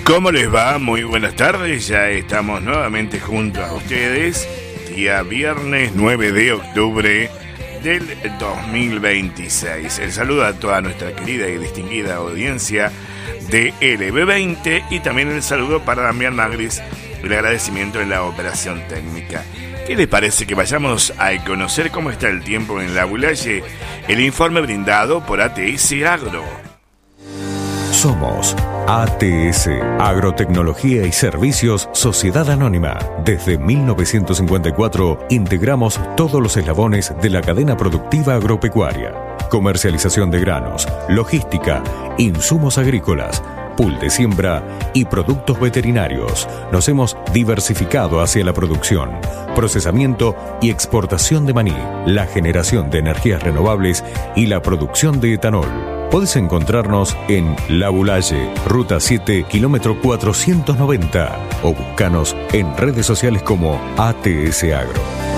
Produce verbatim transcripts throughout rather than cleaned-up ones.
¿Cómo les va? Muy buenas tardes, ya estamos nuevamente junto a ustedes, día viernes nueve de octubre del dos mil veintiséis. El saludo a toda nuestra querida y distinguida audiencia de L B veinte y también el saludo para Damián Magris, el agradecimiento en la operación técnica. ¿Qué les parece que vayamos a conocer cómo está el tiempo en La Bulaye? El informe brindado por A T S Agro. Somos A T S, Agrotecnología y Servicios Sociedad Anónima. Desde mil novecientos cincuenta y cuatro integramos todos los eslabones de la cadena productiva agropecuaria. Comercialización de granos, logística, insumos agrícolas, pool de siembra y productos veterinarios. Nos hemos diversificado hacia la producción, procesamiento y exportación de maní, la generación de energías renovables y la producción de etanol. Podés encontrarnos en La Bulaye, Ruta siete, kilómetro cuatrocientos noventa, o buscanos en redes sociales como A T S Agro.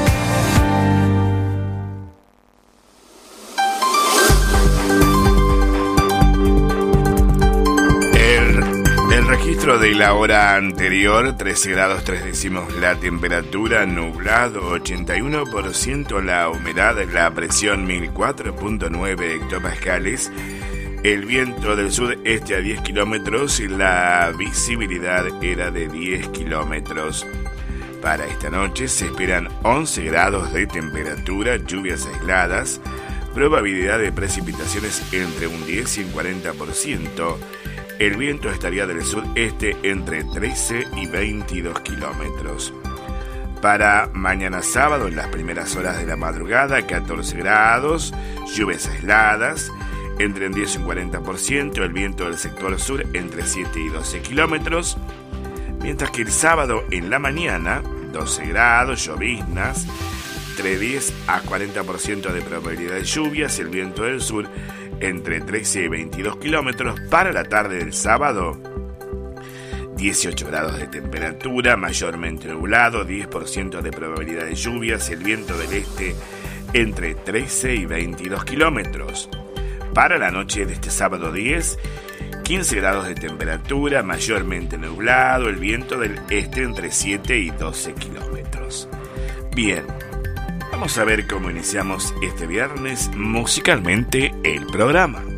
De la hora anterior, trece grados tres décimos la temperatura, nublado ochenta y uno por ciento la humedad, la presión mil cuatro punto nueve hectopascales, el viento del sudeste a diez kilómetros y la visibilidad era de diez kilómetros. Para esta noche se esperan once grados de temperatura, lluvias aisladas, probabilidad de precipitaciones entre un diez y un cuarenta por ciento. El viento estaría del sudeste entre trece y veintidós kilómetros. Para mañana sábado, en las primeras horas de la madrugada, catorce grados, lluvias aisladas, entre un diez y un cuarenta por ciento, el viento del sector sur entre siete y doce kilómetros, mientras que el sábado en la mañana, doce grados, lloviznas, entre diez a cuarenta por ciento de probabilidad de lluvias, el viento del sur entre trece y veintidós kilómetros. Para la tarde del sábado, dieciocho grados de temperatura, mayormente nublado, diez por ciento de probabilidad de lluvias, el viento del este entre trece y veintidós kilómetros. Para la noche de este sábado diez, quince grados de temperatura, mayormente nublado, el viento del este entre siete y doce kilómetros. Bien. Vamos a ver cómo iniciamos este viernes musicalmente el programa.